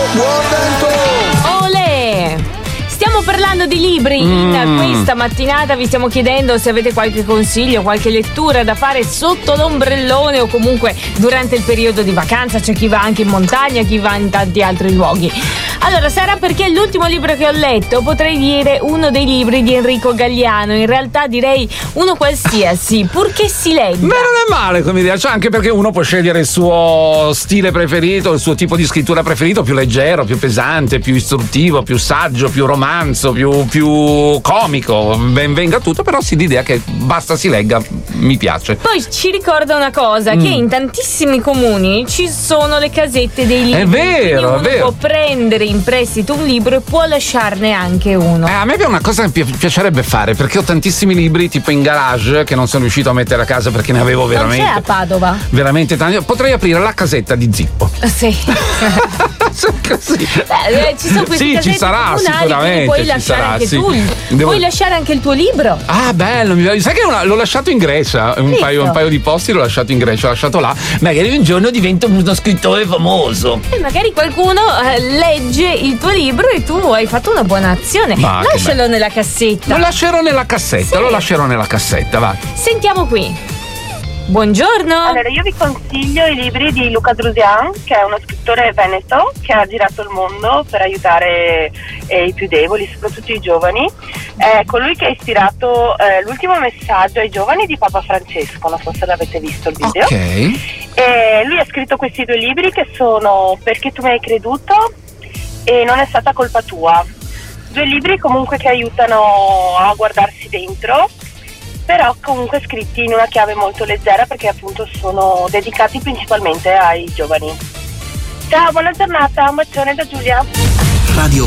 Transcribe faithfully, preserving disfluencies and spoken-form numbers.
buon vento! Olè! Stiamo parlando di libri Mm. in questa mattinata, vi stiamo chiedendo se avete qualche consiglio, qualche lettura da fare sotto l'ombrellone o comunque durante il periodo di vacanza. C'è chi va anche in montagna, chi va in tanti altri luoghi. Allora, sarà perché l'ultimo libro che ho letto potrei dire uno dei libri di Enrico Galliano, in realtà direi uno qualsiasi, purché si legga. Beh, non è male come idea, cioè anche perché uno può scegliere il suo stile preferito, il suo tipo di scrittura preferito, più leggero, più pesante, più istruttivo, più saggio, più romanzo, più, più comico, ben venga tutto, però sì, l'idea che basta si legga mi piace. Poi ci ricorda una cosa, Mm. che in tantissimi comuni ci sono le casette dei libri. È vero, Quindi uno è vero. può prendere in prestito un libro e può lasciarne anche uno. Eh, a me è una cosa che mi pi- piacerebbe fare, perché ho tantissimi libri tipo in garage che non sono riuscito a mettere a casa perché ne avevo Non c'è a veramente Padova? veramente tanti. Potrei aprire la casetta di Zippo. Sì. Così. Beh, ci sono queste Sì, casette ci sarà, comunali, quindi sicuramente puoi ci lasciare sarà, anche sì. tu. Devo- Puoi lasciare anche il tuo libro. Ah, bello, mi- sai che una- l'ho lasciato in Grecia, un Visto? paio, un paio di posti l'ho lasciato in Grecia, l'ho lasciato là. Magari un giorno divento uno scrittore famoso. E magari qualcuno eh, legge il tuo libro e tu hai fatto una buona azione. Ma che Lascialo nella cassetta. Lo lascerò nella cassetta, Sì. lo lascerò nella cassetta, va. Sentiamo qui. Buongiorno. Allora, io vi consiglio i libri di Luca Drusian, che è uno scrittore veneto che ha girato il mondo per aiutare eh, i più deboli, soprattutto i giovani. È colui che ha ispirato eh, l'ultimo messaggio ai giovani di Papa Francesco, non so se l'avete visto il video. Ok. E lui ha scritto questi due libri che sono Perché tu mi hai creduto e Non è stata colpa tua. Due libri comunque che aiutano a guardarsi dentro, però comunque scritti in una chiave molto leggera perché appunto sono dedicati principalmente ai giovani. Ciao, buona giornata, un bacione da Giulia. Radio